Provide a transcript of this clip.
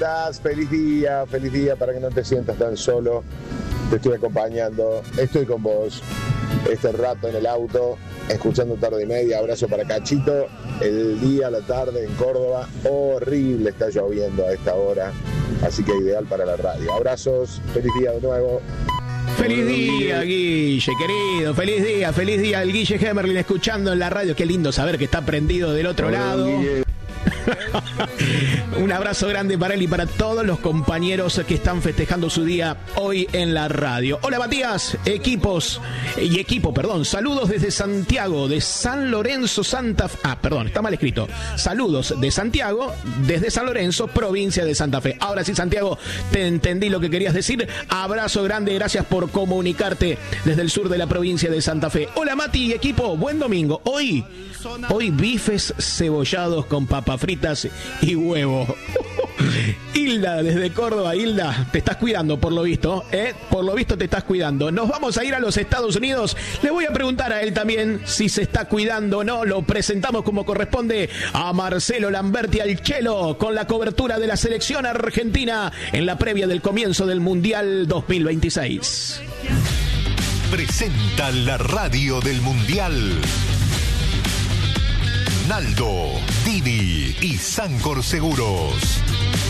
estás? Feliz día para que no te sientas tan solo. Te estoy acompañando, estoy con vos este rato en el auto, escuchando Tarde y Media. Abrazo para Cachito. El día, la tarde en Córdoba, horrible, está lloviendo a esta hora, así que ideal para la radio. Abrazos, feliz día de nuevo. Feliz día, Guille, querido, feliz día, el Guille Hemerlin escuchando en la radio. Qué lindo saber que está prendido del otro lado. Un abrazo grande para él y para todos los compañeros que están festejando su día hoy en la radio. Hola Matías, saludos desde Santiago, de San Lorenzo, Santa Fe. Está mal escrito. Saludos de Santiago, desde San Lorenzo, provincia de Santa Fe. Ahora sí, Santiago, te entendí lo que querías decir. Abrazo grande, gracias por comunicarte desde el sur de la provincia de Santa Fe. Hola Mati y equipo, buen domingo. Hoy bifes cebollados con papas fritas y huevo. Hilda, desde Córdoba. Hilda, te estás cuidando por lo visto, ¿eh? Por lo visto te estás cuidando. Nos vamos a ir a los Estados Unidos. Le voy a preguntar a él también si se está cuidando o no. Lo presentamos como corresponde a Marcelo Lamberti al Chelo con la cobertura de la selección argentina en la previa del comienzo del Mundial 2026. Presenta la radio del Mundial. Naldo, Didi y Sancor Seguros.